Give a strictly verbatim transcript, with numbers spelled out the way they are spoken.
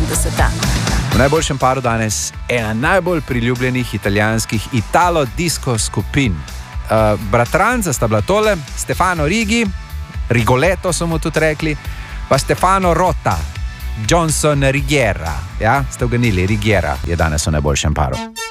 osemdeseta. V najboljšem paru danes ena najbolj priljubljenih italijanskih italo-disko skupin. Uh, bratranca sta bila tole, Stefano Rigi, Rigoletto so mu tudi rekli, pa Stefano Rota, Johnson Righiera. Ja, ste uganili, Righiera je danes v najboljšem paru.